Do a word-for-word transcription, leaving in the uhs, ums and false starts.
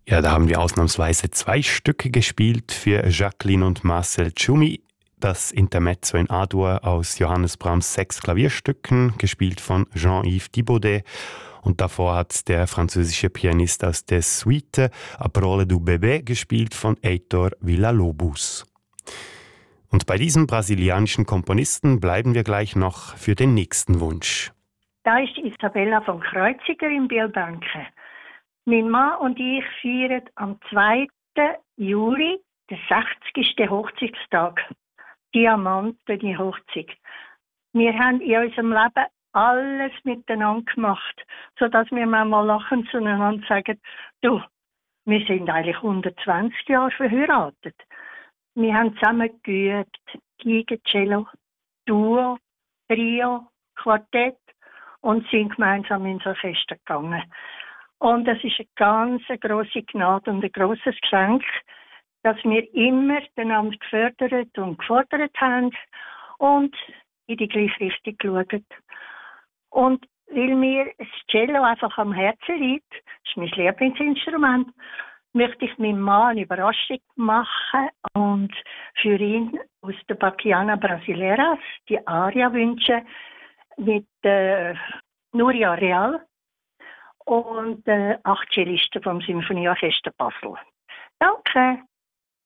Ja, da haben wir ausnahmsweise zwei Stücke gespielt für Jacqueline und Marcel Tschumi. Das Intermezzo in A-Dur aus Johannes Brahms sechs Klavierstücken, gespielt von Jean-Yves Thibaudet. Und davor hat der französische Pianist aus der Suite A Parole du Bébé gespielt von Heitor Villa-Lobos. Und bei diesem brasilianischen Komponisten bleiben wir gleich noch für den nächsten Wunsch. Da ist Isabella von Kreuziger in Bielbanke. Mein Mann und ich feiern am zweiten Juli den sechzigsten Hochzeitstag. Diamanten, die Hochzeit. Wir haben in unserem Leben alles miteinander gemacht, sodass wir manchmal lachend zueinander sagen, du, wir sind eigentlich hundertzwanzig Jahre verheiratet. Wir haben zusammen geübt, Geige, Cello, Duo, Trio, Quartett und sind gemeinsam ins Orchester gegangen. Und es ist eine ganz grosse Gnade und ein grosses Geschenk, dass wir immer einander gefördert und gefordert haben und in die gleiche Richtung geschaut. Und weil mir das Cello einfach am Herzen liegt, das ist mein Lieblingsinstrument, möchte ich meinem Mann eine Überraschung machen und für ihn aus der Bachiana Brasileiras die Aria wünschen mit äh, Nuria Real und äh, acht Cellisten vom Symphonieorchester Basel. Danke!